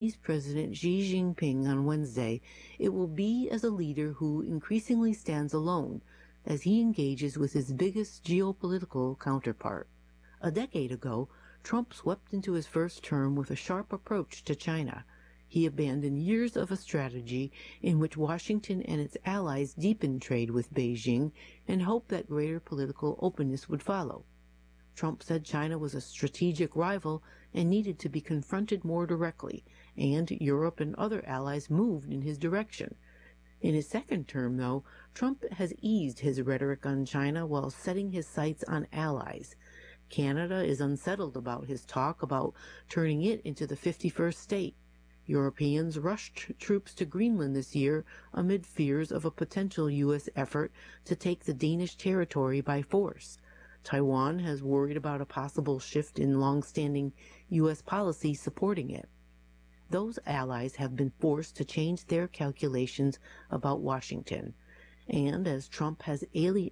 President Xi Jinping on Wednesday, it will be as a leader who increasingly stands alone as he engages with his biggest geopolitical counterpart. A decade ago, Trump swept into his first term with a sharp approach to China. He abandoned years of a strategy in which Washington and its allies deepened trade with Beijing and hoped that greater political openness would follow. Trump said China was a strategic rival and needed to be confronted more directly, and Europe and other allies moved in his direction. In his second term, though, Trump has eased his rhetoric on China while setting his sights on allies. Canada is unsettled about his talk about turning it into the 51st state. Europeans rushed troops to Greenland this year amid fears of a potential U.S. effort to take the Danish territory by force. Taiwan has worried about a possible shift in long-standing U.S. policy supporting it. Those allies have been forced to change their calculations about Washington. And as Trump has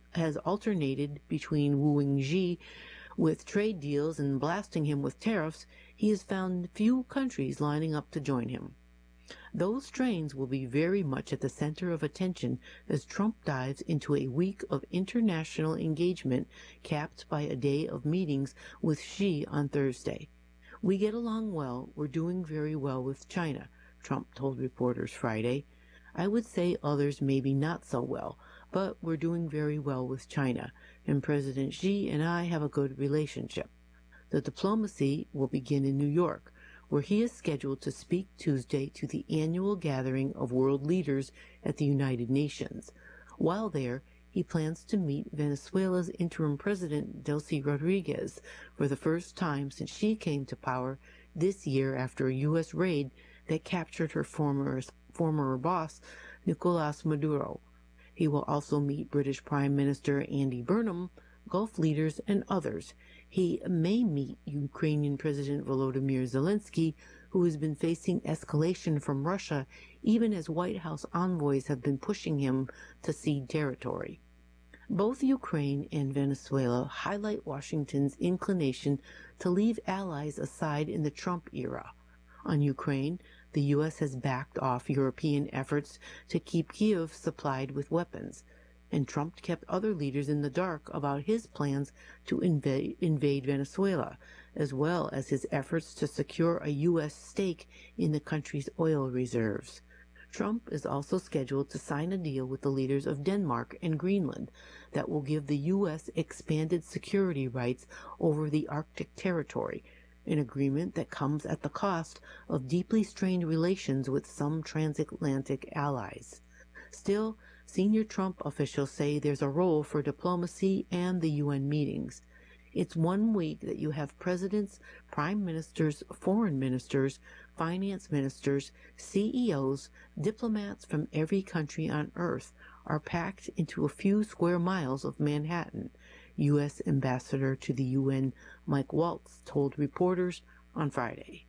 alternated between wooing Xi with trade deals and blasting him with tariffs, he has found few countries lining up to join him. Those strains will be very much at the center of attention as Trump dives into a week of international engagement capped by a day of meetings with Xi on Thursday. "We get along well. We're doing very well with China," Trump told reporters Friday. "I would say others maybe not so well, but we're doing very well with China, and President Xi and I have a good relationship." The diplomacy will begin in New York, where he is scheduled to speak Tuesday to the annual gathering of world leaders at the United Nations. While there, he plans to meet Venezuela's interim president, Delcy Rodriguez, for the first time since she came to power this year after a U.S. raid that captured her former boss, Nicolas Maduro. He will also meet British Prime Minister Andy Burnham, Gulf leaders, and others. He may meet Ukrainian President Volodymyr Zelensky, who has been facing escalation from Russia even as White House envoys have been pushing him to cede territory. Both Ukraine and Venezuela highlight Washington's inclination to leave allies aside in the Trump era. On Ukraine, the U.S. has backed off European efforts to keep Kyiv supplied with weapons, and Trump kept other leaders in the dark about his plans to invade Venezuela, as well as his efforts to secure a U.S. stake in the country's oil reserves. Trump is also scheduled to sign a deal with the leaders of Denmark and Greenland that will give the U.S. expanded security rights over the Arctic territory, an agreement that comes at the cost of deeply strained relations with some transatlantic allies. Still, senior Trump officials say there's a role for diplomacy and the UN meetings. It's 1 week that you have presidents, prime ministers, foreign ministers, finance ministers, CEOs, diplomats from every country on earth are packed into a few square miles of Manhattan, U.S. Ambassador to the UN Mike Waltz told reporters on Friday.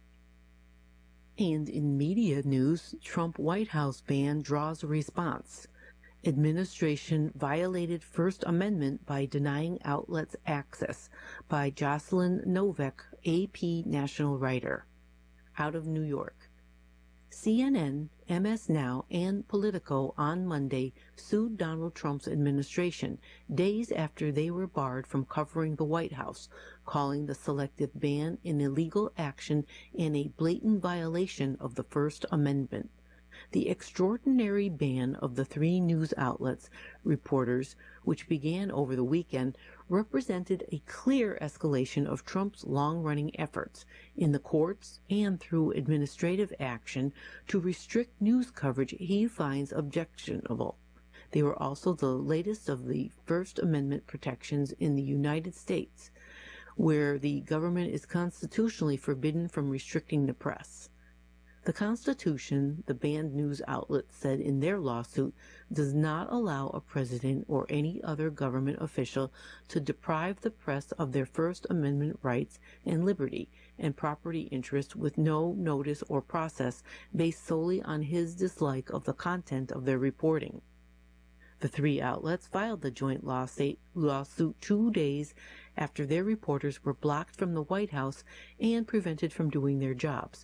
And in media news, Trump White House ban draws a response. Administration violated First Amendment by denying outlets access by Jocelyn Novak, AP national writer. Out of New York. CNN, MS Now, and Politico on Monday sued Donald Trump's administration days after they were barred from covering the White House, calling the selective ban an illegal action and a blatant violation of the First Amendment. The extraordinary ban of the 3 news outlets, reporters, which began over the weekend, represented a clear escalation of Trump's long-running efforts in the courts and through administrative action to restrict news coverage he finds objectionable. They were also the latest of the First Amendment protections in the United States, where the government is constitutionally forbidden from restricting the press. The Constitution, the banned news outlet said in their lawsuit, does not allow a president or any other government official to deprive the press of their First Amendment rights and liberty and property interest with no notice or process based solely on his dislike of the content of their reporting. The 3 outlets filed the joint lawsuit 2 days after their reporters were blocked from the White House and prevented from doing their jobs.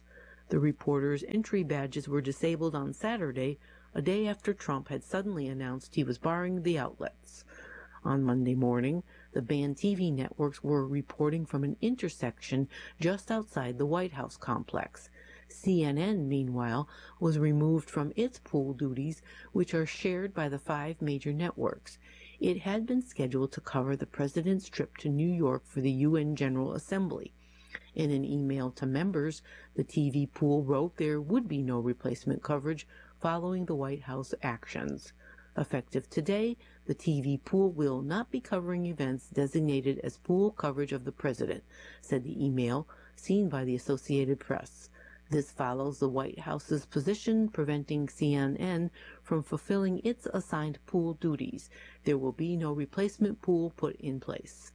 The reporters' entry badges were disabled on Saturday, a day after Trump had suddenly announced he was barring the outlets. On Monday morning, the banned TV networks were reporting from an intersection just outside the White House complex. CNN, meanwhile, was removed from its pool duties, which are shared by the 5 major networks. It had been scheduled to cover the president's trip to New York for the UN General Assembly. In an email to members, the TV pool wrote there would be no replacement coverage following the White House actions. Effective today, the TV pool will not be covering events designated as pool coverage of the president, said the email, seen by the Associated Press. This follows the White House's position preventing CNN from fulfilling its assigned pool duties. There will be no replacement pool put in place.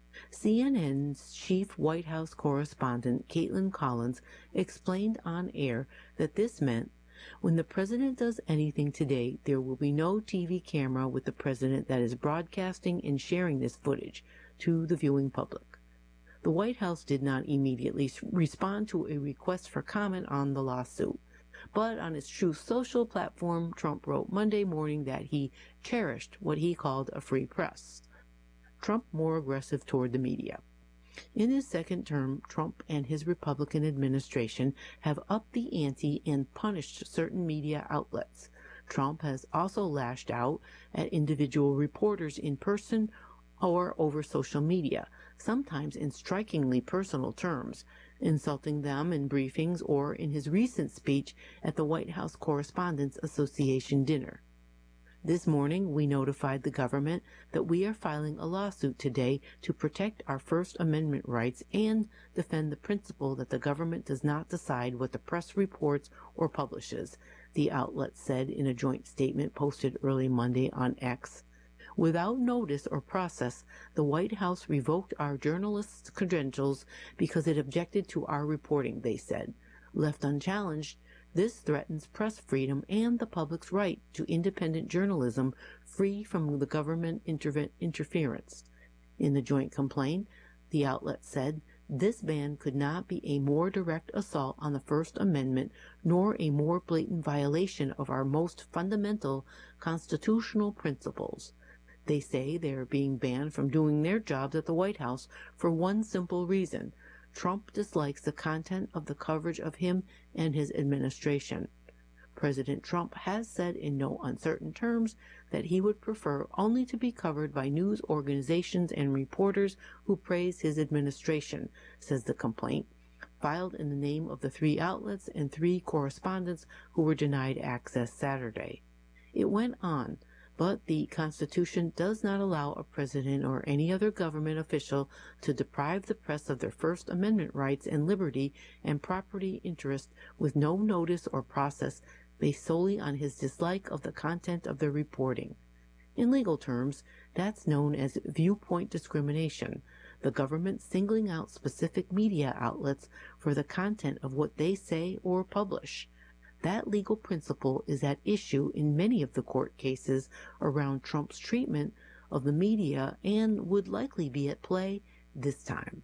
CNN's chief White House correspondent, Caitlin Collins, explained on air that this meant, when the president does anything today, there will be no TV camera with the president that is broadcasting and sharing this footage to the viewing public. The White House did not immediately respond to a request for comment on the lawsuit, but on its Truth Social platform, Trump wrote Monday morning that he cherished what he called a free press. Trump more aggressive toward the media. In his second term, Trump and his Republican administration have upped the ante and punished certain media outlets. Trump has also lashed out at individual reporters in person or over social media, sometimes in strikingly personal terms, insulting them in briefings or in his recent speech at the White House Correspondents Association dinner. This morning, we notified the government that we are filing a lawsuit today to protect our First Amendment rights and defend the principle that the government does not decide what the press reports or publishes, the outlet said in a joint statement posted early Monday on X. Without notice or process, the White House revoked our journalists' credentials because it objected to our reporting, they said. Left unchallenged, this threatens press freedom and the public's right to independent journalism free from the government interference. In the joint complaint, the outlet said, this ban could not be a more direct assault on the First Amendment nor a more blatant violation of our most fundamental constitutional principles. They say they are being banned from doing their jobs at the White House for one simple reason. Trump dislikes the content of the coverage of him and his administration. President Trump has said in no uncertain terms that he would prefer only to be covered by news organizations and reporters who praise his administration, says the complaint, filed in the name of the 3 outlets and 3 correspondents who were denied access Saturday. It went on, but the Constitution does not allow a president or any other government official to deprive the press of their First Amendment rights and liberty and property interest with no notice or process based solely on his dislike of the content of their reporting. In legal terms, that's known as viewpoint discrimination, the government singling out specific media outlets for the content of what they say or publish. That legal principle is at issue in many of the court cases around Trump's treatment of the media and would likely be at play this time.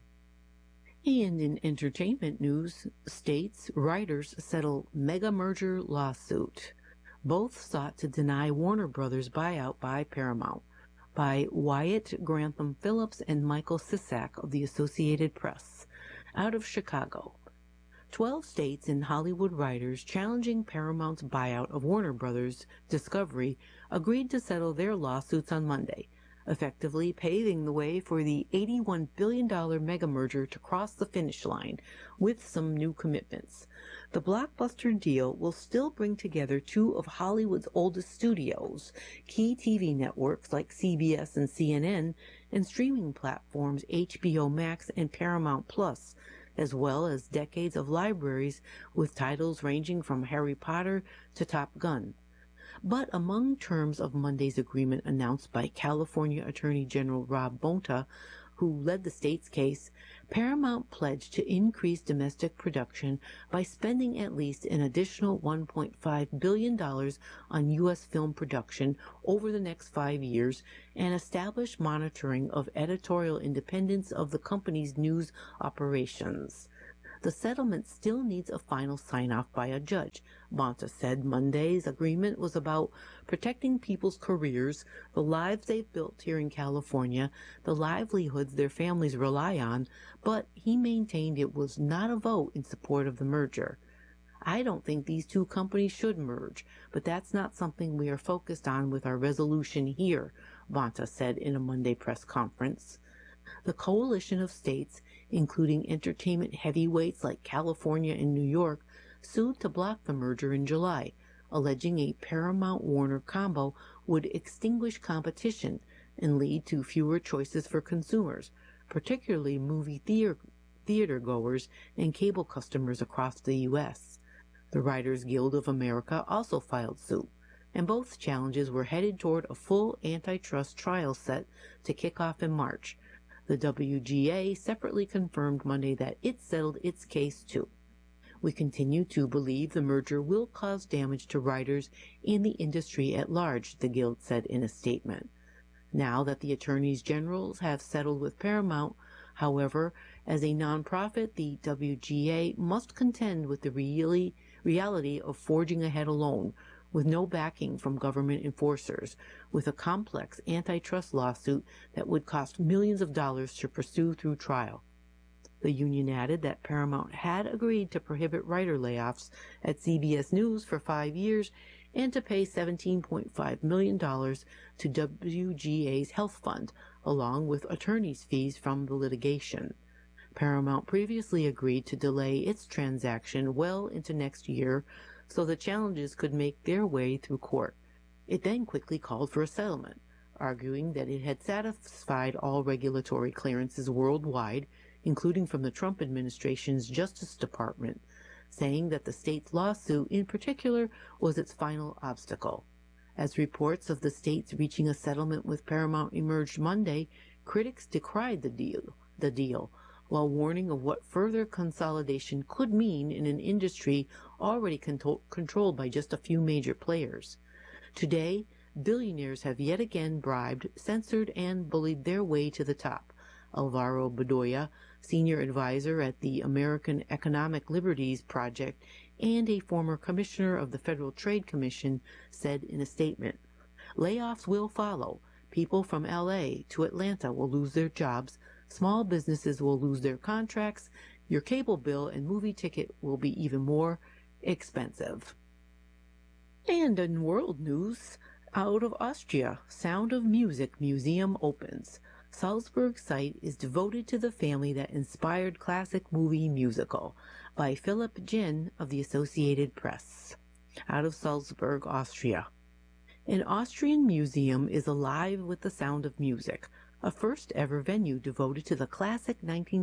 And in entertainment news, states' writers settle mega merger lawsuit. Both sought to deny Warner Brothers buyout by Paramount, by Wyatt Grantham Phillips and Michael Sisak of the Associated Press, out of Chicago. 12 states and Hollywood writers challenging Paramount's buyout of Warner Brothers Discovery agreed to settle their lawsuits on Monday, effectively paving the way for the $81 billion mega-merger to cross the finish line, with some new commitments. The blockbuster deal will still bring together 2 of Hollywood's oldest studios, key TV networks like CBS and CNN, and streaming platforms HBO Max and Paramount Plus, as well as decades of libraries with titles ranging from Harry Potter to Top Gun. But among terms of Monday's agreement announced by California Attorney General Rob Bonta, who led the state's case, Paramount pledged to increase domestic production by spending at least an additional $1.5 billion on U.S. film production over the next 5 years and establish monitoring of editorial independence of the company's news operations. The settlement still needs a final sign-off by a judge. Bonta said Monday's agreement was about protecting people's careers, the lives they've built here in California, the livelihoods their families rely on, but he maintained it was not a vote in support of the merger. I don't think these two companies should merge, but that's not something we are focused on with our resolution here, Bonta said in a Monday press conference. The coalition of states, including entertainment heavyweights like California and New York, sued to block the merger in July, alleging a Paramount-Warner combo would extinguish competition and lead to fewer choices for consumers, particularly movie theater goers and cable customers across the U.S. The Writers Guild of America also filed suit, and both challenges were headed toward a full antitrust trial set to kick off in March. The WGA separately confirmed Monday that it settled its case too. We continue to believe the merger will cause damage to writers and the industry at large, the Guild said in a statement. Now that the attorneys general have settled with Paramount, however, as a nonprofit, the WGA must contend with the reality of forging ahead alone, with no backing from government enforcers, with a complex antitrust lawsuit that would cost millions of dollars to pursue through trial. The union added that Paramount had agreed to prohibit writer layoffs at CBS News for 5 years and to pay $17.5 million to WGA's health fund, along with attorney's fees from the litigation. Paramount previously agreed to delay its transaction well into next year so the challenges could make their way through court. It then quickly called for a settlement, arguing that it had satisfied all regulatory clearances worldwide, including from the Trump administration's Justice Department, saying that the state's lawsuit in particular was its final obstacle. As reports of the states reaching a settlement with Paramount emerged Monday, critics decried the deal, while warning of what further consolidation could mean in an industry already controlled by just a few major players. Today, billionaires have yet again bribed, censored, and bullied their way to the top. Alvaro Bedoya, senior advisor at the American Economic Liberties Project and a former commissioner of the Federal Trade Commission, said in a statement, "Layoffs will follow. People from L.A. to Atlanta will lose their jobs. Small businesses will lose their contracts. Your cable bill and movie ticket will be even more expensive." And in world news, out of Austria, Sound of Music Museum opens. Salzburg site is devoted to the family that inspired classic movie musical, by Philip Jin of the Associated Press. Out of Salzburg, Austria. An Austrian museum is alive with the sound of music, a first-ever venue devoted to the classic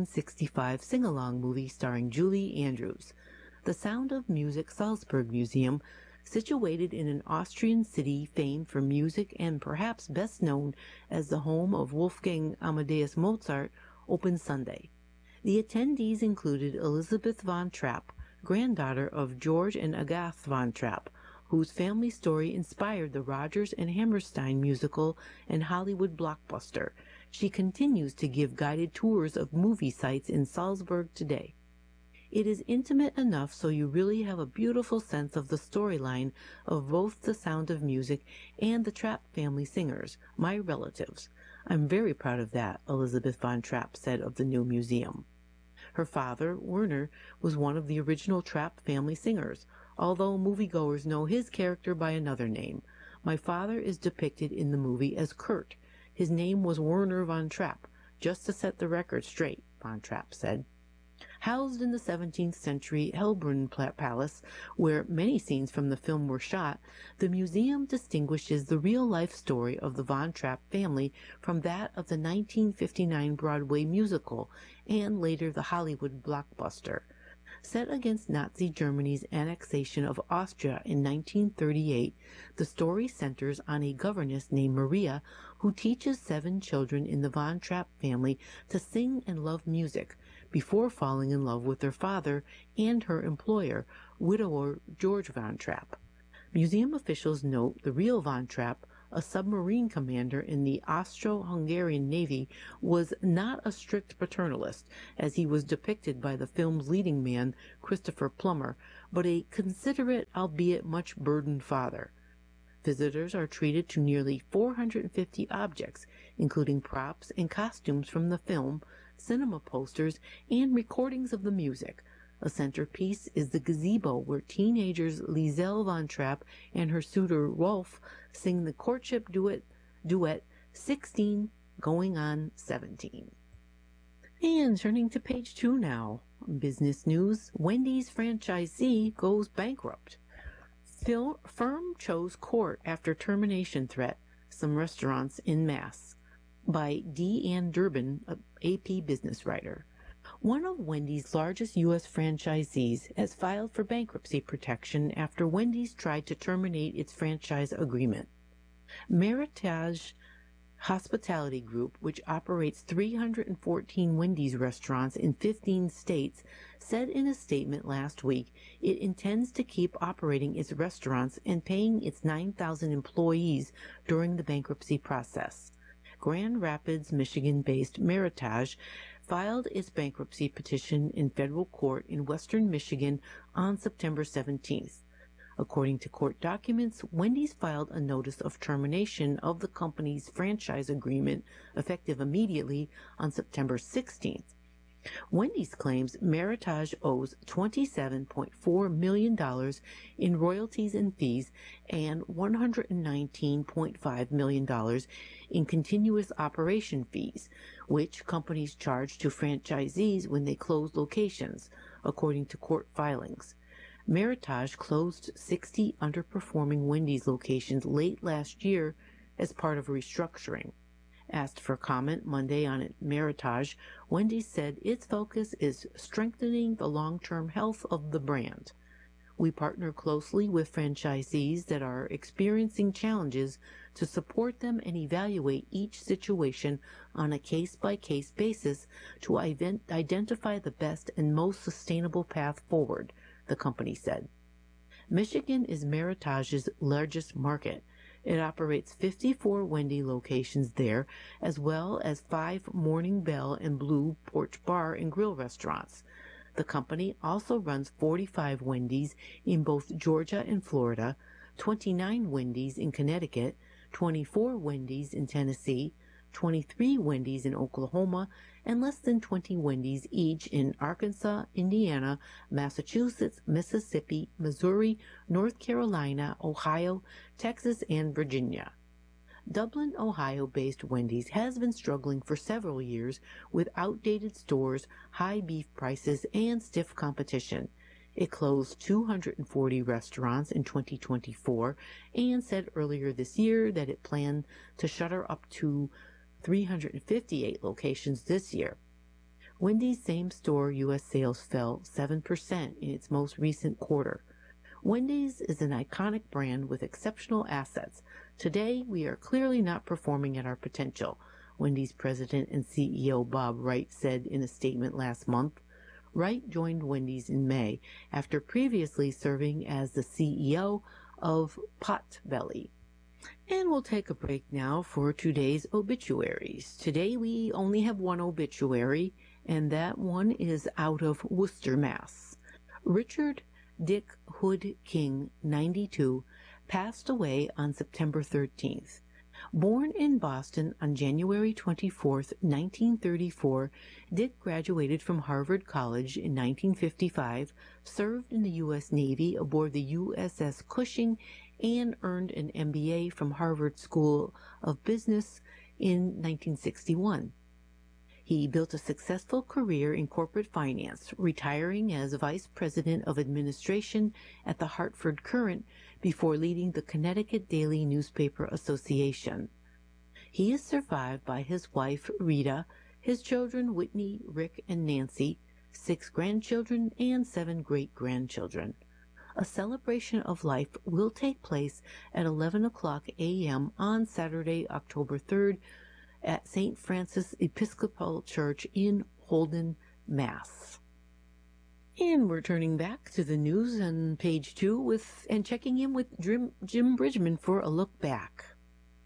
1965 sing-along movie starring Julie Andrews. The Sound of Music Salzburg Museum, situated in an Austrian city famed for music and perhaps best known as the home of Wolfgang Amadeus Mozart, opened Sunday. The attendees included Elisabeth von Trapp, granddaughter of George and Agathe von Trapp, whose family story inspired the Rodgers and Hammerstein musical and Hollywood blockbuster. She continues to give guided tours of movie sites in Salzburg today. It is intimate enough so you really have a beautiful sense of the storyline of both The Sound of Music and the Trapp family singers, my relatives. I'm very proud of that, Elisabeth von Trapp said of the new museum. Her father, Werner, was one of the original Trapp family singers, although moviegoers know his character by another name. My father is depicted in the movie as Kurt. His name was Werner von Trapp, just to set the record straight, von Trapp said. Housed in the 17th century Hellbrunn Palace, where many scenes from the film were shot, the museum distinguishes the real-life story of the Von Trapp family from that of the 1959 Broadway musical and later the Hollywood blockbuster. Set against Nazi Germany's annexation of Austria in 1938, the story centers on a governess named Maria who teaches 7 children in the Von Trapp family to sing and love music before falling in love with their father and her employer, widower George Von Trapp. Museum officials note the real Von Trapp, a submarine commander in the Austro-Hungarian Navy, was not a strict paternalist, as he was depicted by the film's leading man, Christopher Plummer, but a considerate, albeit much burdened father. Visitors are treated to nearly 450 objects, including props and costumes from the film, cinema posters, and recordings of the music. A centerpiece is the gazebo where teenagers Liesel von Trapp and her suitor Rolf sing the courtship duet 16 going on 17. And turning to page 2 now. Business news, Wendy's franchisee goes bankrupt. Firm chose court after termination threat, some restaurants in Mass. By D. Ann Durbin, a AP business writer. One of Wendy's largest U.S. franchisees has filed for bankruptcy protection after Wendy's tried to terminate its franchise agreement. Meritage Hospitality Group, which operates 314 Wendy's restaurants in 15 states, said in a statement last week it intends to keep operating its restaurants and paying its 9,000 employees during the bankruptcy process. Grand Rapids, Michigan-based Meritage filed its bankruptcy petition in federal court in western Michigan on September 17th. According to court documents, Wendy's filed a notice of termination of the company's franchise agreement effective immediately on September 16th. Wendy's claims Meritage owes $27.4 million in royalties and fees and $119.5 million in continuous operation fees, which companies charge to franchisees when they close locations, according to court filings. Meritage closed 60 underperforming Wendy's locations late last year as part of a restructuring. Asked for comment Monday on Meritage, Wendy's said its focus is strengthening the long-term health of the brand. We partner closely with franchisees that are experiencing challenges to support them and evaluate each situation on a case-by-case basis to identify the best and most sustainable path forward, the company said. Michigan is Meritage's largest market. It operates 54 Wendy locations there, as well as 5 Morning Bell and Blue Porch Bar and Grill restaurants. The company also runs 45 Wendy's in both Georgia and Florida, 29 Wendy's in Connecticut, 24 Wendy's in Tennessee, 23 Wendy's in Oklahoma, and less than 20 Wendy's each in Arkansas, Indiana, Massachusetts, Mississippi, Missouri, North Carolina, Ohio, Texas, and Virginia. Dublin, Ohio-based Wendy's has been struggling for several years with outdated stores, high beef prices, and stiff competition. It closed 240 restaurants in 2024 and said earlier this year that it planned to shutter up to 358 locations this year. Wendy's same-store U.S. sales fell 7% in its most recent quarter. Wendy's is an iconic brand with exceptional assets. Today, we are clearly not performing at our potential, Wendy's president and CEO Bob Wright said in a statement last month. Wright joined Wendy's in May after previously serving as the CEO of Potbelly. And we'll take a break now for today's obituaries. Today we only have one obituary, and that one is out of Worcester, Mass. Richard Dick Hood King, 92, passed away on September 13th. Born in Boston on January 24, 1934, Dick graduated from Harvard College in 1955, served in the U.S. Navy aboard the USS Cushing, and earned an MBA from Harvard School of Business in 1961. He built a successful career in corporate finance, retiring as Vice President of Administration at the Hartford Courant before leading the Connecticut Daily Newspaper Association. He is survived by his wife, Rita, his children, Whitney, Rick, and Nancy, 6 grandchildren, and 7 great-grandchildren. A celebration of life will take place at 11 o'clock a.m. on Saturday, October 3rd, at St. Francis Episcopal Church in Holden, Mass. And we're turning back to the news on page 2 and checking in with Jim Bridgman for a look back.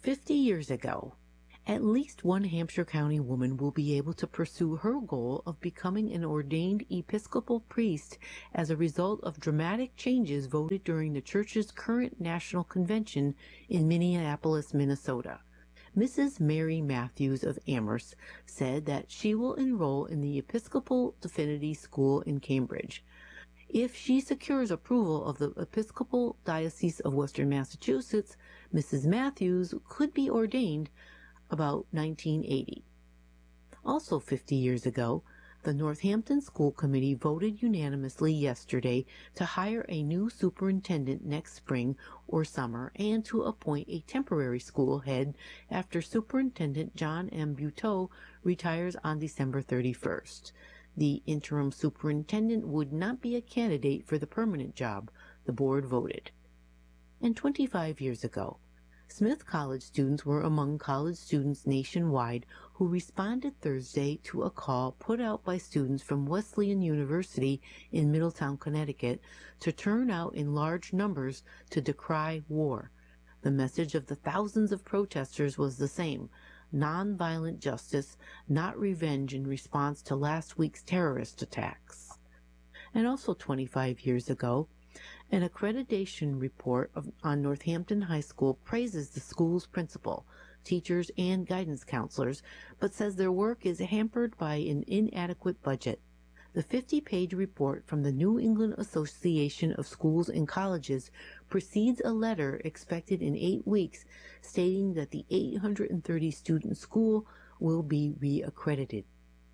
50 years ago, at least one Hampshire County woman will be able to pursue her goal of becoming an ordained Episcopal priest as a result of dramatic changes voted during the church's current national convention in Minneapolis, Minnesota. Mrs. Mary Matthews of Amherst said that she will enroll in the Episcopal Divinity School in Cambridge. If she secures approval of the Episcopal Diocese of Western Massachusetts, Mrs. Matthews could be ordained about 1980. Also 50 years ago, the Northampton School Committee voted unanimously yesterday to hire a new superintendent next spring or summer and to appoint a temporary school head after Superintendent John M. Buteau retires on December 31st. The interim superintendent would not be a candidate for the permanent job, the board voted. And 25 years ago, Smith College students were among college students nationwide who responded Thursday to a call put out by students from Wesleyan University in Middletown, Connecticut, to turn out in large numbers to decry war. The message of the thousands of protesters was the same: nonviolent justice, not revenge in response to last week's terrorist attacks. And also 25 years ago, an accreditation report on Northampton High School praises the school's principal, teachers, and guidance counselors, but says their work is hampered by an inadequate budget. The 50-page report from the New England Association of Schools and Colleges precedes a letter expected in 8 weeks stating that the 830-student school will be re-accredited.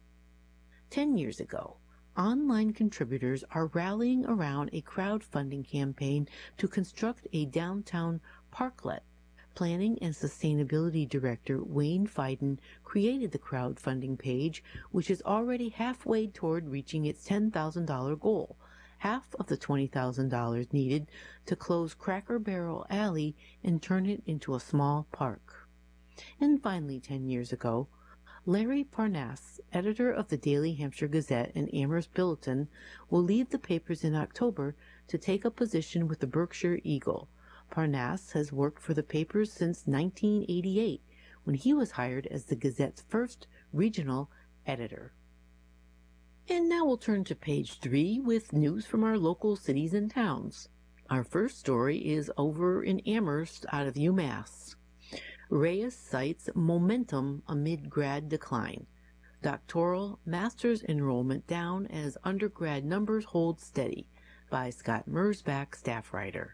10 years ago, online contributors are rallying around a crowdfunding campaign to construct a downtown parklet. Planning and Sustainability Director Wayne Fiden created the crowdfunding page, which is already halfway toward reaching its $10,000 goal, half of the $20,000 needed to close Cracker Barrel Alley and turn it into a small park. And finally, 10 years ago, Larry Parnass, editor of the Daily Hampshire Gazette and Amherst Bulletin, will leave the papers in October to take a position with the Berkshire Eagle. Parnass has worked for the papers since 1988, when he was hired as the Gazette's first regional editor. And now we'll turn to page 3 with news from our local cities and towns. Our first story is over in Amherst out of UMass. Reyes cites momentum amid grad decline. Doctoral master's enrollment down as undergrad numbers hold steady, by Scott Mersbach, staff writer.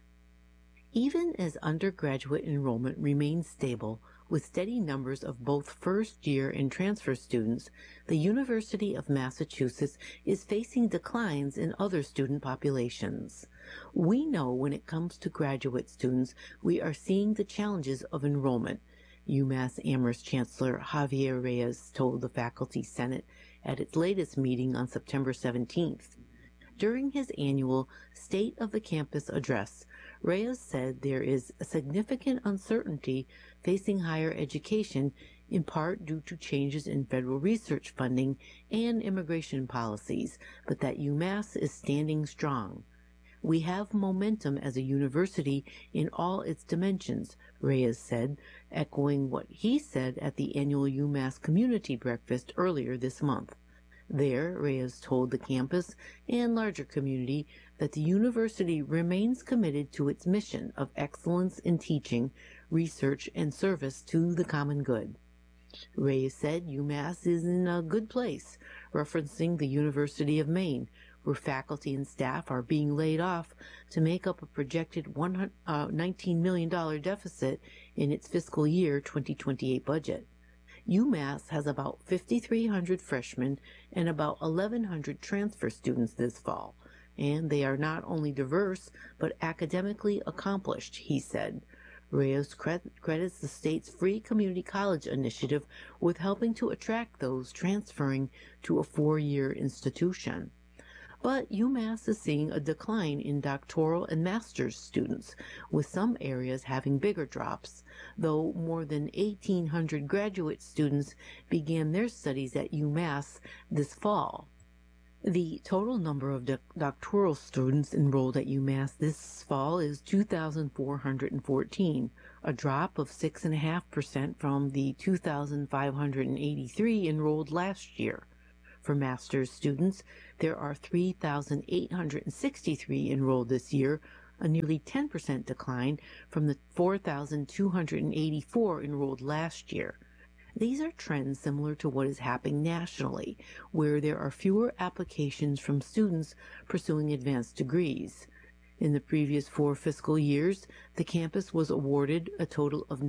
Even as undergraduate enrollment remains stable, with steady numbers of both first-year and transfer students, the University of Massachusetts is facing declines in other student populations. We know when it comes to graduate students, we are seeing the challenges of enrollment, UMass Amherst Chancellor Javier Reyes told the Faculty Senate at its latest meeting on September 17th. During his annual State of the Campus address, Reyes said there is a significant uncertainty facing higher education, in part due to changes in federal research funding and immigration policies, but that UMass is standing strong. We have momentum as a university in all its dimensions, Reyes said, echoing what he said at the annual UMass Community Breakfast earlier this month. There, Reyes told the campus and larger community that the university remains committed to its mission of excellence in teaching, research, and service to the common good. Reyes said UMass is in a good place, referencing the University of Maine, where faculty and staff are being laid off to make up a projected $19 million deficit in its fiscal year 2028 budget. UMass has about 5,300 freshmen and about 1,100 transfer students this fall, and they are not only diverse but academically accomplished, he said. Reyes credits the state's Free Community College initiative with helping to attract those transferring to a 4-year institution. But UMass is seeing a decline in doctoral and master's students, with some areas having bigger drops, though more than 1,800 graduate students began their studies at UMass this fall. The total number of doctoral students enrolled at UMass this fall is 2,414, a drop of 6.5% from the 2,583 enrolled last year. For master's students, there are 3,863 enrolled this year, a nearly 10% decline from the 4,284 enrolled last year. These are trends similar to what is happening nationally, where there are fewer applications from students pursuing advanced degrees. In the previous 4 fiscal years, the campus was awarded a total of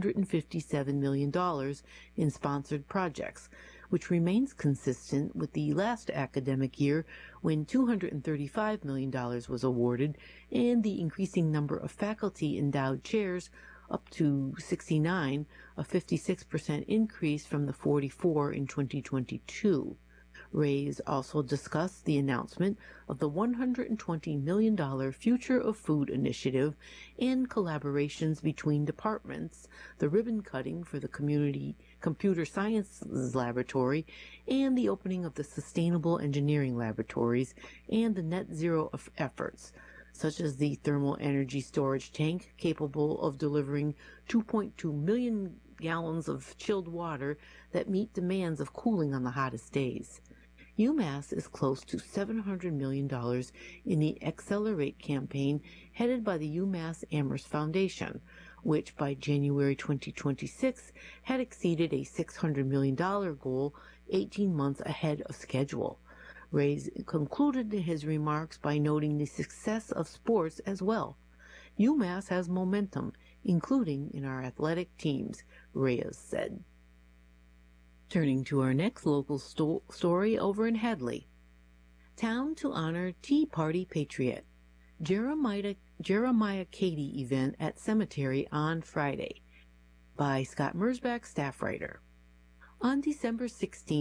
$957 million in sponsored projects, which remains consistent with the last academic year when $235 million was awarded, and the increasing number of faculty endowed chairs up to 69, a 56% increase from the 44 in 2022. Rays also discussed the announcement of the $120 million Future of Food initiative and collaborations between departments, the ribbon cutting for the Community Computer Sciences Laboratory, and the opening of the Sustainable Engineering Laboratories and the net zero efforts, such as the thermal energy storage tank capable of delivering 2.2 million gallons of chilled water that meet demands of cooling on the hottest days. UMass is close to $700 million in the Accelerate campaign headed by the UMass Amherst Foundation, which by January 2026 had exceeded a $600 million goal 18 months ahead of schedule. Rays concluded his remarks by noting the success of sports as well. UMass has momentum, including in our athletic teams, Reyes said. Turning to our next local story over in Hadley. Town to honor Tea Party patriot. Jeremiah Cady event at cemetery on Friday. By Scott Mersbach, staff writer. On December 16,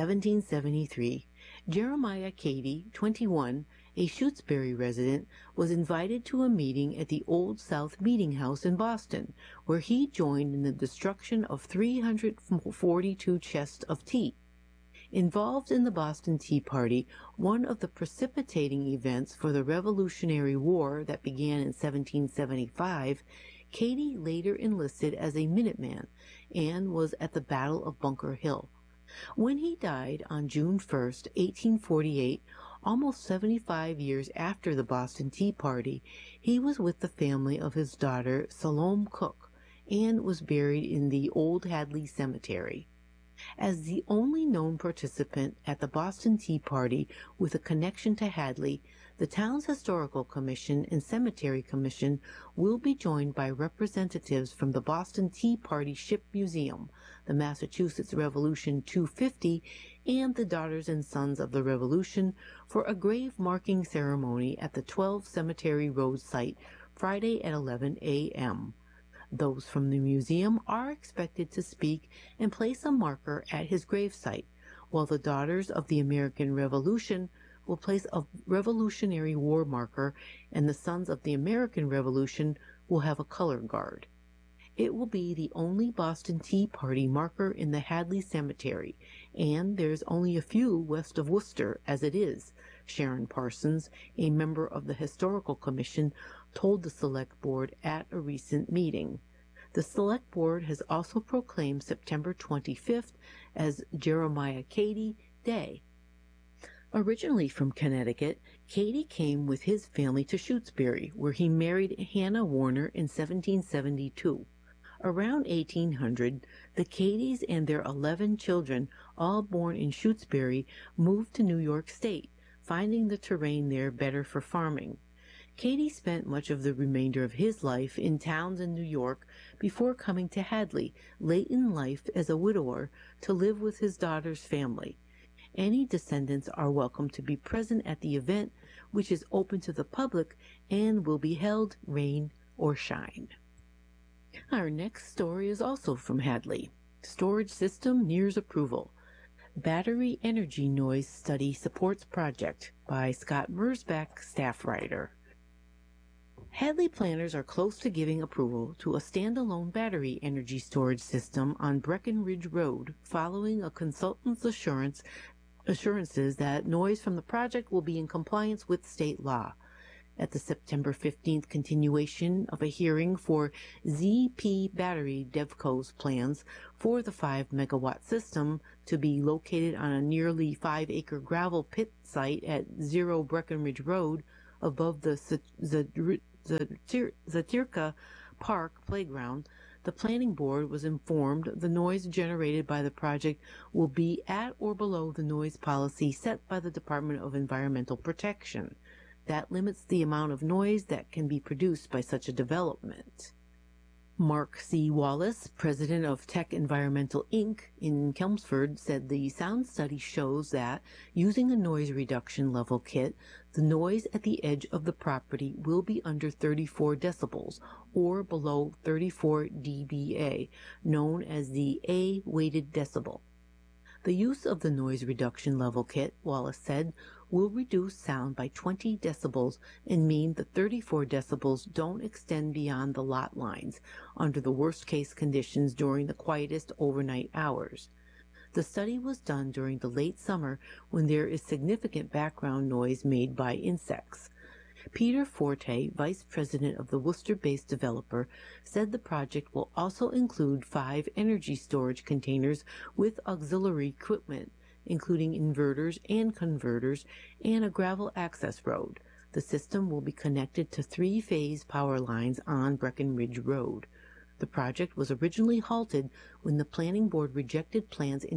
1773, Jeremiah Cady, 21, a Shutesbury resident, was invited to a meeting at the Old South Meeting House in Boston, where he joined in the destruction of 342 chests of tea. Involved in the Boston Tea Party, one of the precipitating events for the Revolutionary War that began in 1775, Cady later enlisted as a Minuteman and was at the Battle of Bunker Hill. When he died on June 1, 1848, almost 75 years after the Boston Tea Party, he was with the family of his daughter, Salome Cook, and was buried in the Old Hadley Cemetery. As the only known participant at the Boston Tea Party with a connection to Hadley, the town's Historical Commission and Cemetery Commission will be joined by representatives from the Boston Tea Party Ship Museum, the Massachusetts Revolution 250, and the Daughters and Sons of the Revolution for a grave marking ceremony at the 12 Cemetery Road site Friday at 11 a.m. Those from the museum are expected to speak and place a marker at his gravesite, while the Daughters of the American Revolution will place a Revolutionary War marker, and the Sons of the American Revolution will have a color guard. It will be the only Boston Tea Party marker in the Hadley Cemetery, and there's only a few west of Worcester as it is, Sharon Parsons, a member of the Historical Commission, told the Select Board at a recent meeting. The Select Board has also proclaimed September 25th as Jeremiah Cady Day. Originally from Connecticut, Cady came with his family to Shutesbury, where he married Hannah Warner in 1772. Around 1800, the Cadys and their 11 children, all born in Shutesbury, moved to New York State, finding the terrain there better for farming. Cady spent much of the remainder of his life in towns in New York before coming to Hadley, late in life as a widower, to live with his daughter's family. Any descendants are welcome to be present at the event, which is open to the public and will be held rain or shine. Our next story is also from Hadley. Storage system nears approval. Battery Energy Noise Study Supports Project by Scott Mersbach, staff writer. Hadley planners are close to giving approval to a standalone battery energy storage system on Breckenridge Road following a consultant's assurance assurances that noise from the project will be in compliance with state law. At the September 15th continuation of a hearing for ZP Battery DevCo's plans for the 5-megawatt system to be located on a nearly 5-acre gravel pit site at 0 Breckenridge Road above the Zatirka Park playground, the planning board was informed the noise generated by the project will be at or below the noise policy set by the Department of Environmental Protection. That limits the amount of noise that can be produced by such a development. Mark C. Wallace, president of Tech Environmental Inc. in Chelmsford, said the sound study shows that, using a noise reduction level kit, the noise at the edge of the property will be under 34 decibels, or below 34 dBA, known as the A-weighted decibel. The use of the noise reduction level kit, Wallace said, will reduce sound by 20 decibels and mean the 34 decibels don't extend beyond the lot lines under the worst-case conditions during the quietest overnight hours. The study was done during the late summer when there is significant background noise made by insects. Peter Forte, vice president of the Worcester-based developer, said the project will also include 5 energy storage containers with auxiliary equipment, including inverters and converters, and a gravel access road. The system will be connected to 3-phase power lines on Breckenridge Road. The project was originally halted when the planning board rejected plans in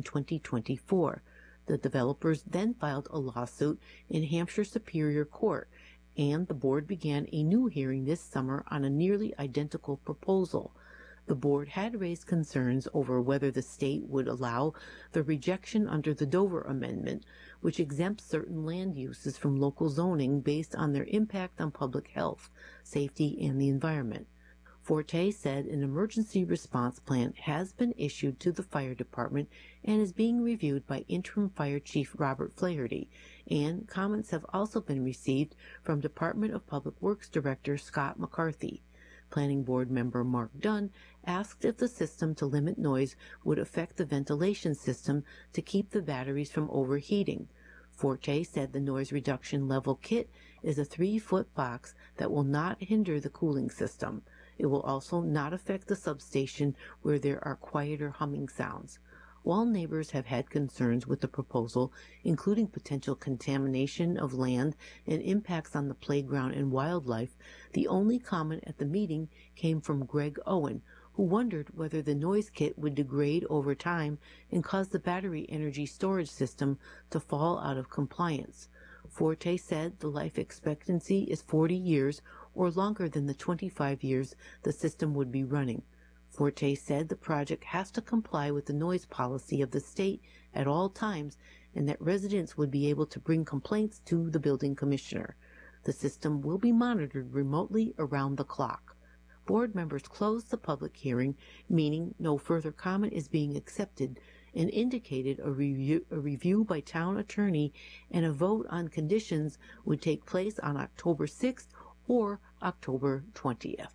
2024. The developers then filed a lawsuit in Hampshire Superior Court, and the board began a new hearing this summer on a nearly identical proposal. The board had raised concerns over whether the state would allow the rejection under the Dover Amendment, which exempts certain land uses from local zoning based on their impact on public health, safety, and the environment. Forte said an emergency response plan has been issued to the fire department and is being reviewed by interim fire chief Robert Flaherty, and comments have also been received from Department of Public Works Director Scott McCarthy. Planning Board member Mark Dunn asked if the system to limit noise would affect the ventilation system to keep the batteries from overheating. Forte said the noise reduction level kit is a 3-foot box that will not hinder the cooling system. It will also not affect the substation where there are quieter humming sounds. While neighbors have had concerns with the proposal, including potential contamination of land and impacts on the playground and wildlife, the only comment at the meeting came from Greg Owen, who wondered whether the noise kit would degrade over time and cause the battery energy storage system to fall out of compliance. Forte said the life expectancy is 40 years or longer than the 25 years the system would be running. Forte said the project has to comply with the noise policy of the state at all times and that residents would be able to bring complaints to the building commissioner. The system will be monitored remotely around the clock. Board members closed the public hearing, meaning no further comment is being accepted, and indicated a review by town attorney and a vote on conditions would take place on October 6th or October 20th.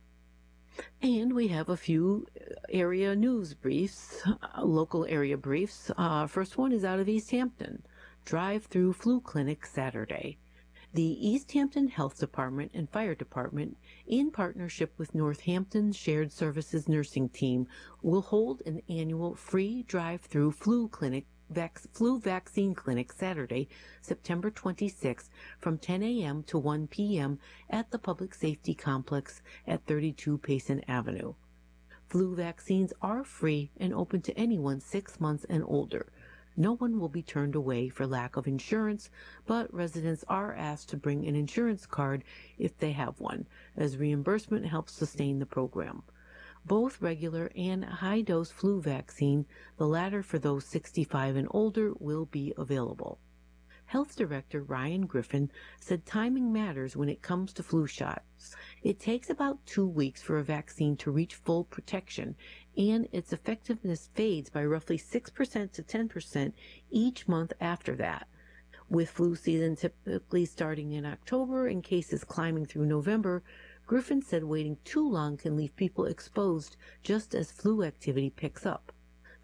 And we have a few area news briefs, local area briefs. First one is out of East Hampton. Drive-through flu clinic Saturday. The East Hampton Health Department and Fire Department, in partnership with Northampton Shared Services Nursing Team, will hold an annual free drive-through flu vaccine clinic Saturday, September 26th from 10 a.m. to 1 p.m. at the Public Safety Complex at 32 Payson Avenue. Flu vaccines are free and open to anyone 6 months and older. No one will be turned away for lack of insurance, but residents are asked to bring an insurance card if they have one, as reimbursement helps sustain the program. Both regular and high-dose flu vaccine, the latter for those 65 and older, will be available. Health Director Ryan Griffin said timing matters when it comes to flu shots. It takes about 2 weeks for a vaccine to reach full protection, and its effectiveness fades by roughly 6% to 10% each month after that. With flu season typically starting in October and cases climbing through November, Griffin said waiting too long can leave people exposed just as flu activity picks up.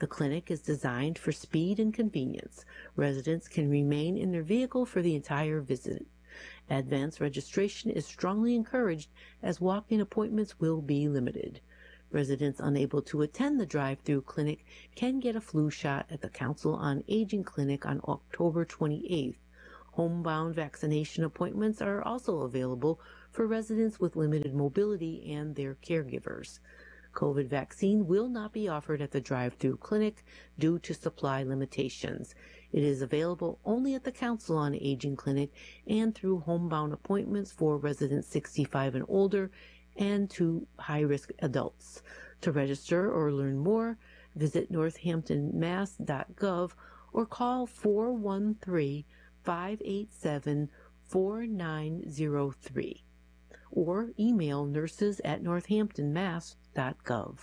The clinic is designed for speed and convenience. Residents can remain in their vehicle for the entire visit. Advance registration is strongly encouraged as walk-in appointments will be limited. Residents unable to attend the drive-through clinic can get a flu shot at the Council on Aging clinic on October 28th. Homebound vaccination appointments are also available for residents with limited mobility and their caregivers. COVID vaccine will not be offered at the drive-through clinic due to supply limitations. It is available only at the Council on Aging clinic and through homebound appointments for residents 65 and older and to high-risk adults. To register or learn more, visit northamptonmass.gov or call 413-587-4903 or email nurses@northamptonmass.gov.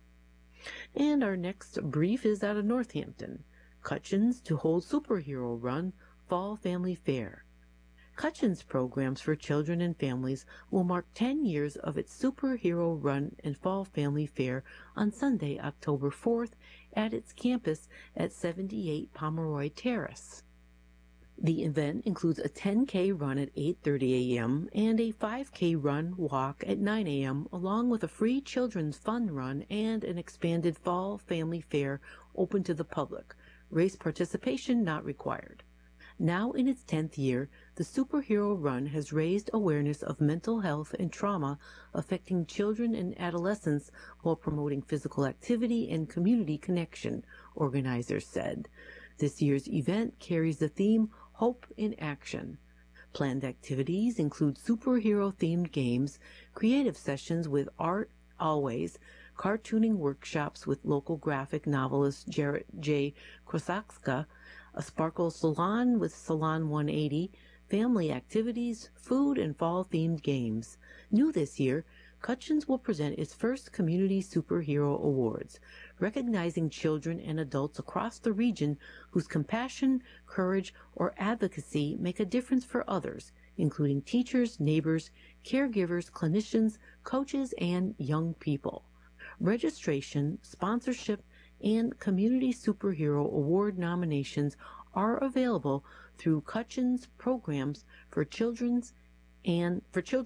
And our next brief is out of Northampton. Cutchins to hold superhero run Fall Family Fair. Cutchins programs for children and families will mark 10 years of its superhero run and Fall Family Fair on Sunday, October 4th at its campus at 78 Pomeroy Terrace. The event includes a 10K run at 8:30 a.m. and a 5K run walk at 9 a.m. along with a free children's fun run and an expanded Fall Family Fair open to the public. Race participation not required. Now in its 10th year, the Superhero Run has raised awareness of mental health and trauma affecting children and adolescents while promoting physical activity and community connection, organizers said. This year's event carries the theme Hope in Action. Planned activities include superhero-themed games, creative sessions with Art Always, cartooning workshops with local graphic novelist Jarrett J. Krosakska, a sparkle salon with Salon 180, family activities, food, and fall-themed games. New this year, Cutchins will present its first Community Superhero Awards, recognizing children and adults across the region whose compassion, courage, or advocacy make a difference for others, including teachers, neighbors, caregivers, clinicians, coaches, and young people. Registration, sponsorship, and Community Superhero Award nominations are available through Cutchins programs for children and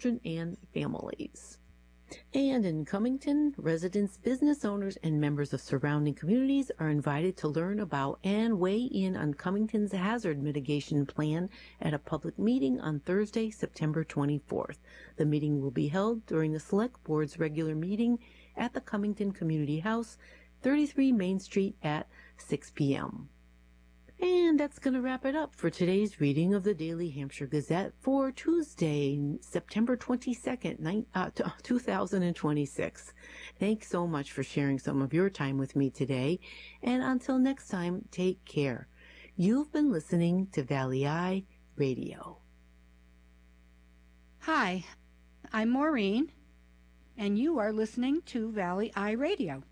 families. And in Cummington, residents, business owners, and members of surrounding communities are invited to learn about and weigh in on Cummington's hazard mitigation plan at a public meeting on Thursday, September 24th. The meeting will be held during the Select Board's regular meeting at the Cummington Community House, 33 Main Street at 6 p.m. And that's going to wrap it up for today's reading of the Daily Hampshire Gazette for Tuesday, September 22nd, 2026. Thanks so much for sharing some of your time with me today. And until next time, take care. You've been listening to Valley Eye Radio. Hi, I'm Maureen, and you are listening to Valley Eye Radio.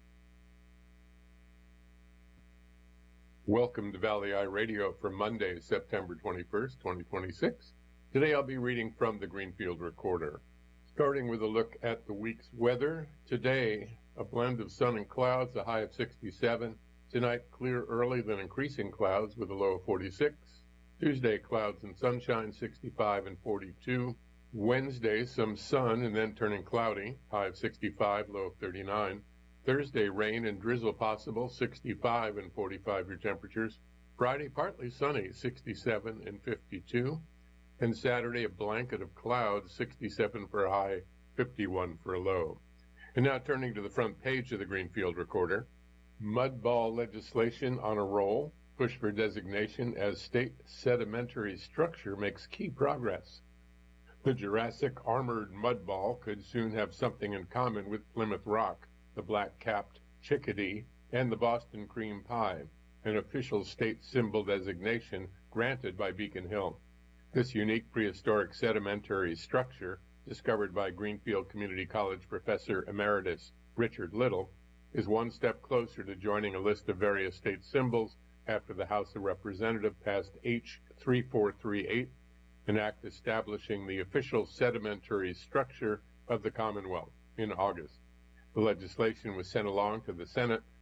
Welcome to Valley Eye Radio for Monday, September 21st, 2026. Today I'll be reading from the Greenfield Recorder. Starting with a look at the week's weather. Today, a blend of sun and clouds, a high of 67. Tonight, clear early, then increasing clouds with a low of 46. Tuesday, clouds and sunshine, 65 and 42. Wednesday, some sun and then turning cloudy, high of 65, low of 39. Thursday, rain and drizzle possible, 65 and 45 your temperatures. Friday, partly sunny, 67 and 52. And Saturday, a blanket of clouds, 67 for a high, 51 for a low. And now turning to the front page of the Greenfield Recorder. Mudball legislation on a roll. Push for designation as state sedimentary structure makes key progress. The Jurassic armored mudball could soon have something in common with Plymouth Rock, the black-capped chickadee, and the Boston cream pie, an official state symbol designation granted by Beacon Hill. This unique prehistoric sedimentary structure, discovered by Greenfield Community College professor emeritus Richard Little, is one step closer to joining a list of various state symbols after the House of Representatives passed H. 3438, an act establishing the official sedimentary structure of the Commonwealth, in August. The legislation was sent along to the Senate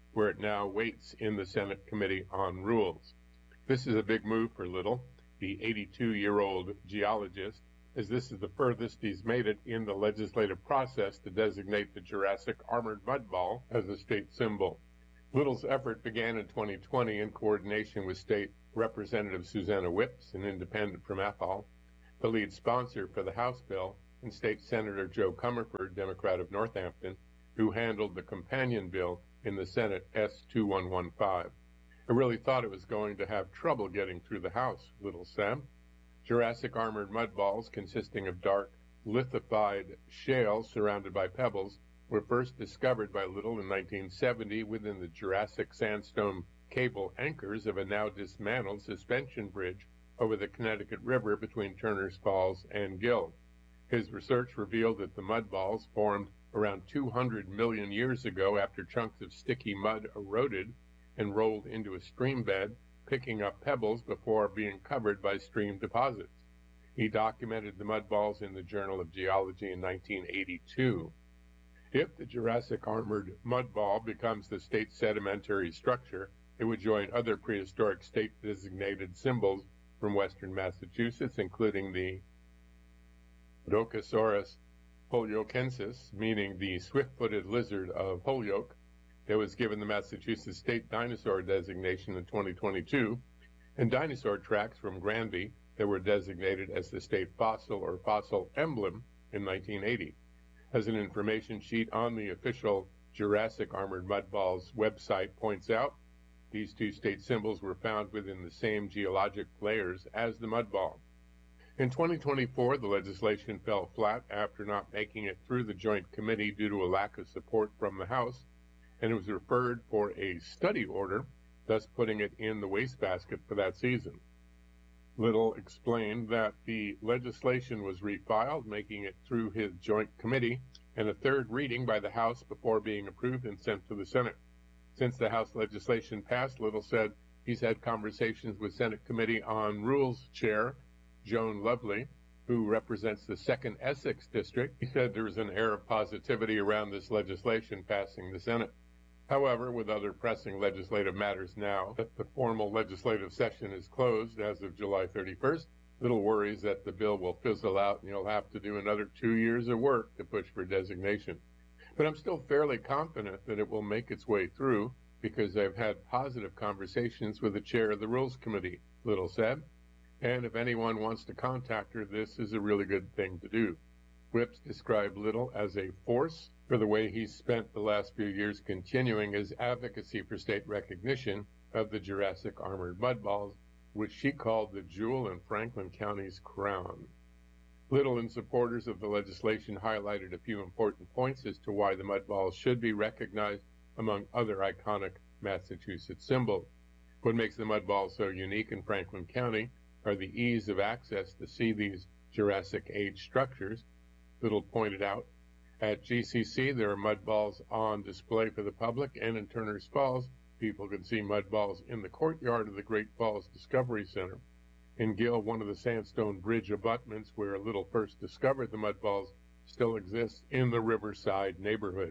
where it now waits in the Senate Committee on Rules. This is a big move for Little, the 82-year-old geologist, as this is the furthest he's made it in the legislative process to designate the Jurassic armored mud ball as a state symbol. Little's effort began in 2020 in coordination with State Representative Susanna Whips, an independent from Athol, the lead sponsor for the House bill, and State Senator Joe Comerford, Democrat of Northampton, who handled the companion bill in the Senate S2115. I really thought it was going to have trouble getting through the House, Little said. Jurassic armored mud balls consisting of dark, lithified shale surrounded by pebbles were first discovered by Little in 1970 within the Jurassic sandstone cable anchors of a now dismantled suspension bridge over the Connecticut River between Turner's Falls and Gill. His research revealed that the mud balls formed around 200 million years ago after chunks of sticky mud eroded and rolled into a stream bed, picking up pebbles before being covered by stream deposits. He documented the mud balls in the Journal of Geology in 1982. If the Jurassic armored mud ball becomes the state sedimentary structure, it would join other prehistoric state-designated symbols from western Massachusetts, including the Docosaurus holyokensis, meaning the swift-footed lizard of Holyoke, that was given the Massachusetts State Dinosaur designation in 2022, and dinosaur tracks from Granby that were designated as the state fossil or fossil emblem in 1980. As an information sheet on the official Jurassic Armored Mud Balls website points out, these two state symbols were found within the same geologic layers as the mud ball. In 2024, the legislation fell flat after not making it through the Joint Committee due to a lack of support from the House, and it was referred for a study order, thus putting it in the wastebasket for that season. Little explained that the legislation was refiled, making it through his Joint Committee and a third reading by the House before being approved and sent to the Senate. Since the House legislation passed, Little said he's had conversations with Senate Committee on Rules Chair Joan Lovely, who represents the 2nd Essex District. He said there's an air of positivity around this legislation passing the Senate. However, with other pressing legislative matters now that the formal legislative session is closed as of July 31st, Little worries that the bill will fizzle out and you'll have to do another 2 years of work to push for designation. But I'm still fairly confident that it will make its way through because I've had positive conversations with the chair of the Rules Committee, Little said. And if anyone wants to contact her, this is a really good thing to do. Whips described Little as a force for the way he's spent the last few years continuing his advocacy for state recognition of the Jurassic armored mud balls, which she called the jewel in Franklin County's crown. Little and supporters of the legislation highlighted a few important points as to why the mud balls should be recognized among other iconic Massachusetts symbols. What makes the mud balls so unique in Franklin County are the ease of access to see these Jurassic age structures. Little pointed out, at GCC there are mud balls on display for the public, and in Turner's Falls people can see mud balls in the courtyard of the Great Falls Discovery Center. In Gill, one of the sandstone bridge abutments where Little first discovered the mud balls still exists in the Riverside neighborhood.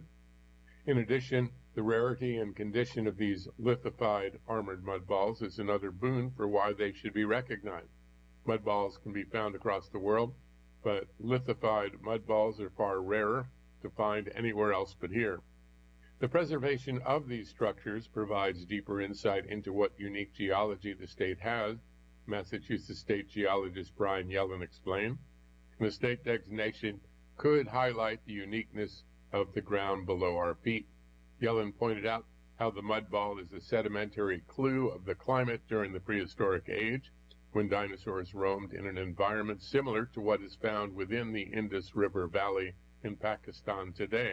In addition, the rarity and condition of these lithified armored mud balls is another boon for why they should be recognized. Mud balls can be found across the world, but lithified mud balls are far rarer to find anywhere else but here. The preservation of these structures provides deeper insight into what unique geology the state has, Massachusetts State Geologist Brian Yellen explained. The state designation could highlight the uniqueness of the ground below our feet. Yellen pointed out how the mud ball is a sedimentary clue of the climate during the prehistoric age, when dinosaurs roamed in an environment similar to what is found within the Indus River Valley in Pakistan today.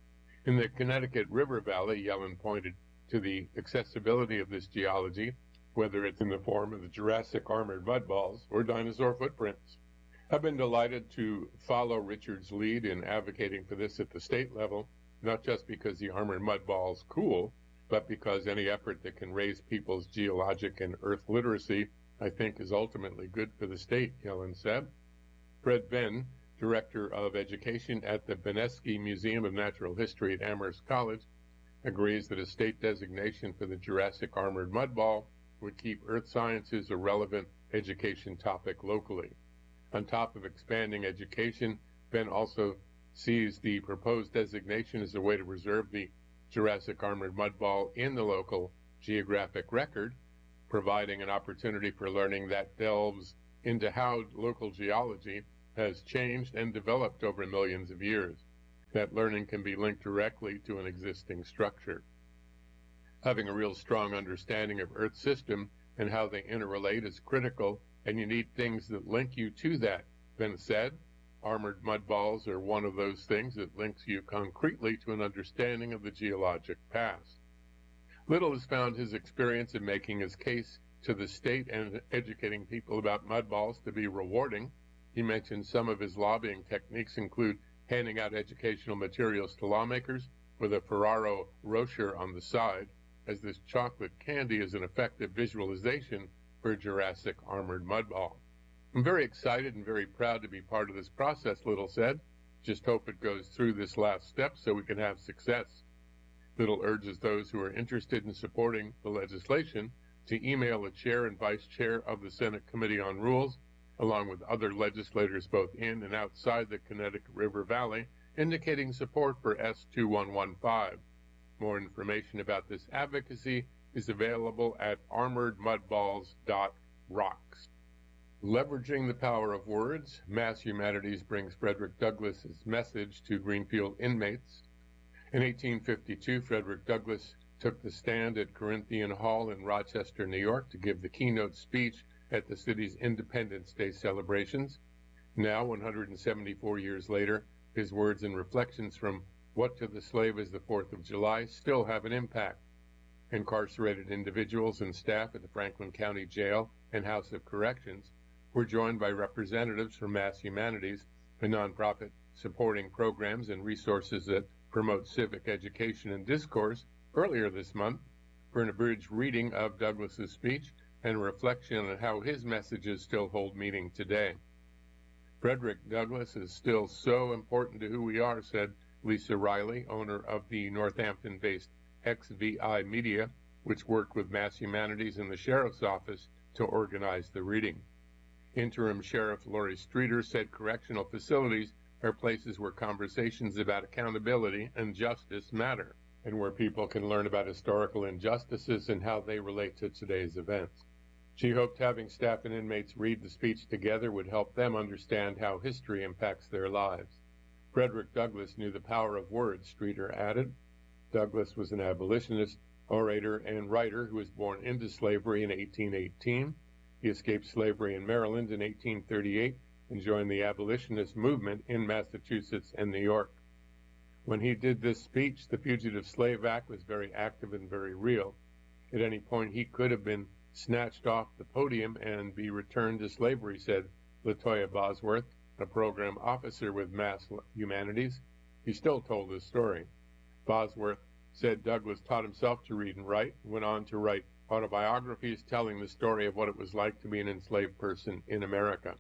In the Connecticut River Valley, Yellen pointed to the accessibility of this geology, whether it's in the form of the Jurassic armored mud balls or dinosaur footprints. I've been delighted to follow Richard's lead in advocating for this at the state level, not just because the armored mud ball is cool, but because any effort that can raise people's geologic and earth literacy, I think, is ultimately good for the state, Yellen said. Fred Benn, Director of Education at the Benesky Museum of Natural History at Amherst College, agrees that a state designation for the Jurassic armored mud ball would keep earth sciences a relevant education topic locally. On top of expanding education, Ben also sees the proposed designation as a way to preserve the Jurassic armored mud ball in the local geographic record, providing an opportunity for learning that delves into how local geology has changed and developed over millions of years. That learning can be linked directly to an existing structure. Having a real strong understanding of Earth's system and how they interrelate is critical, and you need things that link you to that. Ben said, armored mud balls are one of those things that links you concretely to an understanding of the geologic past. Little has found his experience in making his case to the state and educating people about mud balls to be rewarding. He mentioned some of his lobbying techniques include handing out educational materials to lawmakers with a Ferrero Rocher on the side, as this chocolate candy is an effective visualization for a Jurassic armored mud ball. I'm very excited and very proud to be part of this process, Little said. Just hope it goes through this last step so we can have success. Little urges those who are interested in supporting the legislation to email the chair and vice chair of the Senate Committee on Rules, along with other legislators both in and outside the Connecticut River Valley, indicating support for S2115. More information about this advocacy is available at armoredmudballs.rocks. Leveraging the power of words, Mass Humanities brings Frederick Douglass's message to Greenfield inmates. In 1852, Frederick Douglass took the stand at Corinthian Hall in Rochester, New York, to give the keynote speech at the city's Independence Day celebrations. Now, 174 years later, his words and reflections from What to the Slave is the 4th of July still have an impact. Incarcerated individuals and staff at the Franklin County Jail and House of Corrections were joined by representatives from Mass Humanities, a nonprofit supporting programs and resources that promote civic education and discourse, earlier this month for an abridged reading of Douglass's speech and a reflection on how his messages still hold meaning today. Frederick Douglass is still so important to who we are, said Lisa Riley, owner of the Northampton-based XVI Media, which worked with Mass Humanities and the Sheriff's Office to organize the reading. Interim Sheriff Lori Streeter said correctional facilities are places where conversations about accountability and justice matter, and where people can learn about historical injustices and how they relate to today's events. She hoped having staff and inmates read the speech together would help them understand how history impacts their lives. Frederick Douglass knew the power of words, Streeter added. Douglass was an abolitionist, orator, and writer who was born into slavery in 1818. He escaped slavery in Maryland in 1838 and joined the abolitionist movement in Massachusetts and New York. When he did this speech, the Fugitive Slave Act was very active and very real. At any point, he could have been snatched off the podium and be returned to slavery, said Latoya Bosworth, a program officer with Mass Humanities. He still told his story. Bosworth said Douglass taught himself to read and write, and went on to write autobiographies telling the story of what it was like to be an enslaved person in America.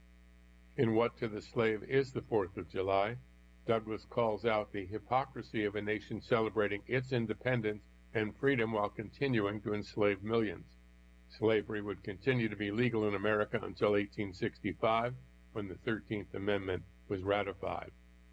In What to the Slave is the 4th of July, Douglass calls out the hypocrisy of a nation celebrating its independence and freedom while continuing to enslave millions. Slavery would continue to be legal in America until 1865, when the 13th Amendment was ratified.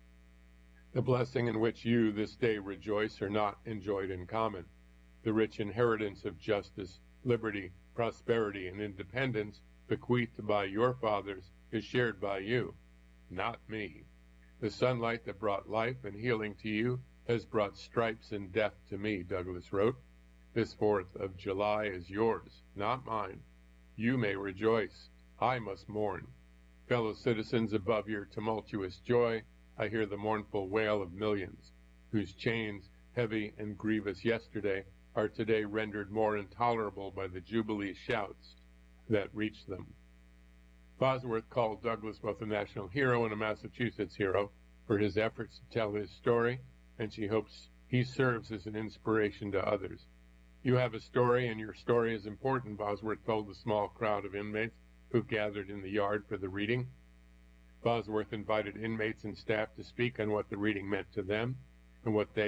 The blessing in which you this day rejoice are not enjoyed in common. The rich inheritance of justice, liberty, prosperity, and independence bequeathed by your fathers is shared by you, not me. The sunlight that brought life and healing to you has brought stripes and death to me, Douglass wrote. This 4th of July is yours, not mine. You may rejoice. I must mourn. Fellow citizens, above your tumultuous joy, I hear the mournful wail of millions, whose chains, heavy and grievous yesterday, are today rendered more intolerable by the jubilee shouts that reach them. Bosworth called Douglass both a national hero and a Massachusetts hero for his efforts to tell his story, and she hopes he serves as an inspiration to others. You have a story, and your story is important, Bosworth told the small crowd of inmates who gathered in the yard for the reading. Bosworth invited inmates and staff to speak on what the reading meant to them and what they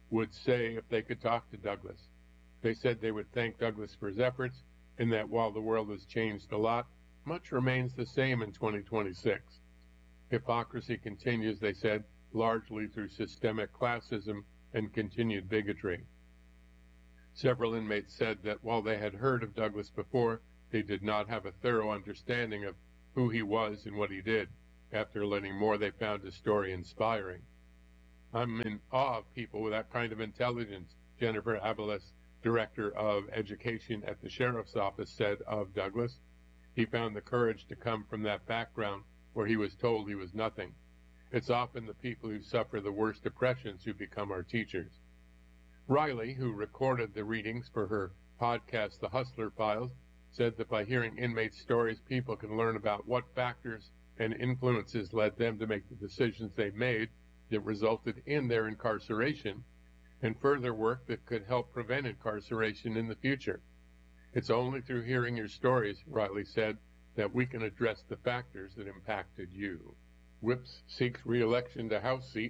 would say if they could talk to Douglas. They said they would thank Douglas for his efforts, and that while the world has changed a lot, much remains the same in 2026. Hypocrisy continues, they said, largely through systemic classism and continued bigotry. Several inmates said that while they had heard of Douglas before, they did not have a thorough understanding of who he was and what he did. After learning more, they found his story inspiring. I'm in awe of people with that kind of intelligence, Jennifer Abeles, Director of Education at the Sheriff's Office, said of Douglas. He found the courage to come from that background where he was told he was nothing. It's often the people who suffer the worst oppressions who become our teachers. Riley, who recorded the readings for her podcast, The Hustler Files, said that by hearing inmates' stories, people can learn about what factors and influences led them to make the decisions they made that resulted in their incarceration, and further work that could help prevent incarceration in the future. It's only through hearing your stories, Riley said, that we can address the factors that impacted you. Whips seeks re-election to House seat.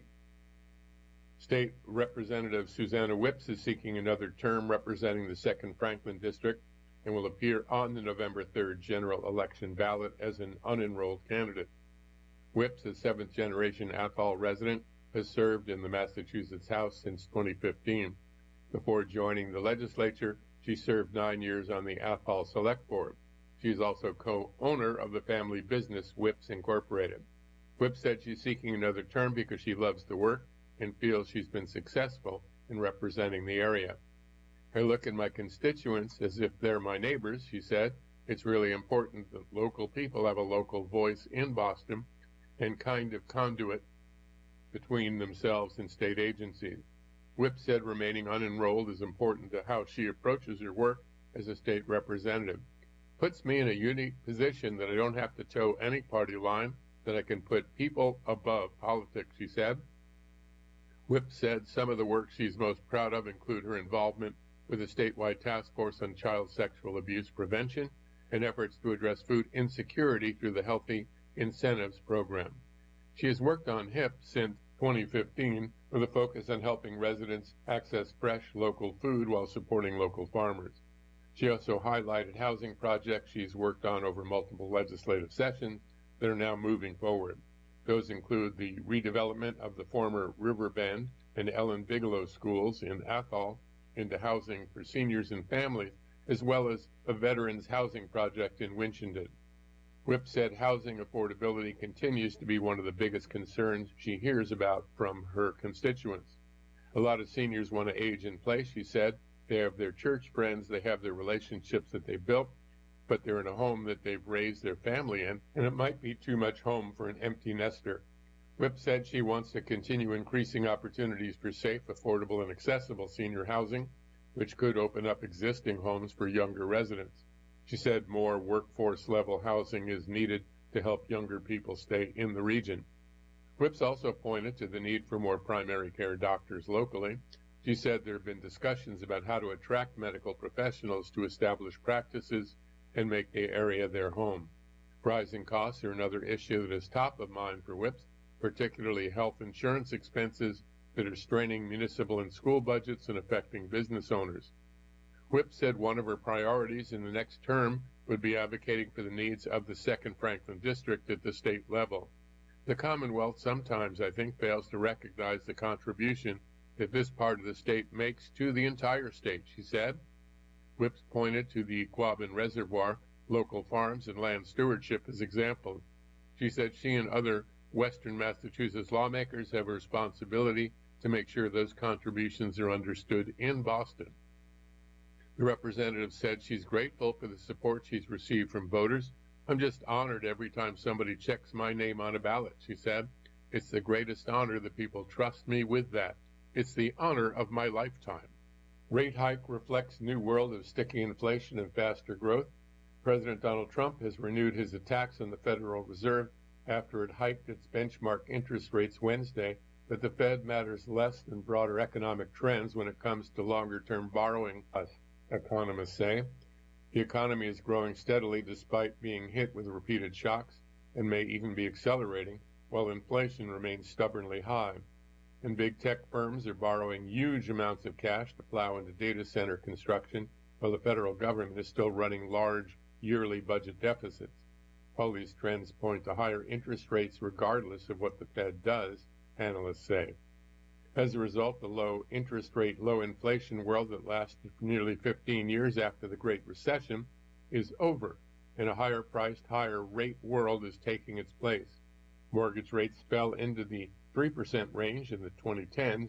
State Representative Susanna Whips is seeking another term representing the 2nd Franklin District and will appear on the November 3rd general election ballot as an unenrolled candidate. Whips, a 7th-generation Athol resident, has served in the Massachusetts House since 2015. Before joining the legislature, she served 9 years on the Athol Select Board. She is also co-owner of the family business Whips Incorporated. Whips said she's seeking another term because she loves the work and feels she's been successful in representing the area. I look at my constituents as if they're my neighbors, she said. It's really important that local people have a local voice in Boston and kind of conduit between themselves and state agencies. Whip said remaining unenrolled is important to how she approaches her work as a state representative. Puts me in a unique position that I don't have to toe any party line, that I can put people above politics, she said. Whip said some of the work she's most proud of include her involvement with a statewide task force on child sexual abuse prevention and efforts to address food insecurity through the Healthy Incentives Program. She has worked on HIP since 2015 with a focus on helping residents access fresh local food while supporting local farmers. She also highlighted housing projects she's worked on over multiple legislative sessions that are now moving forward. Those include the redevelopment of the former Riverbend and Ellen Bigelow schools in Athol into housing for seniors and families, as well as a veterans housing project in Winchendon. Whip said housing affordability continues to be one of the biggest concerns she hears about from her constituents. A lot of seniors want to age in place, she said. They have their church friends, they have their relationships that they built, but they're in a home that they've raised their family in, and it might be too much home for an empty nester. Whip said she wants to continue increasing opportunities for safe, affordable, and accessible senior housing, which could open up existing homes for younger residents. She said more workforce-level housing is needed to help younger people stay in the region. Whips also pointed to the need for more primary care doctors locally. She said there have been discussions about how to attract medical professionals to establish practices and make the area their home. Rising costs are another issue that is top of mind for Whips, particularly health insurance expenses that are straining municipal and school budgets and affecting business owners. Whip said one of her priorities in the next term would be advocating for the needs of the 2nd Franklin District at the state level. The Commonwealth sometimes, I think, fails to recognize the contribution that this part of the state makes to the entire state, she said. Whips pointed to the Quabbin Reservoir, local farms, and land stewardship as examples. She said she and other Western Massachusetts lawmakers have a responsibility to make sure those contributions are understood in Boston. The representative said she's grateful for the support she's received from voters. I'm just honored every time somebody checks my name on a ballot, she said. It's the greatest honor that people trust me with that. It's the honor of my lifetime. Rate hike reflects new world of sticky inflation and faster growth. President Donald Trump has renewed his attacks on the Federal Reserve after it hiked its benchmark interest rates Wednesday, but the Fed matters less than broader economic trends when it comes to longer-term borrowing, economists say. The economy is growing steadily despite being hit with repeated shocks and may even be accelerating, while inflation remains stubbornly high. and big tech firms are borrowing huge amounts of cash to plow into data center construction, while the federal government is still running large yearly budget deficits. All these trends point to higher interest rates regardless of what the Fed does, analysts say. As a result, the low interest rate, low inflation world that lasted for nearly 15 years after the Great Recession is over, and a higher priced, higher rate world is taking its place. Mortgage rates fell into the 3% range in the 2010s,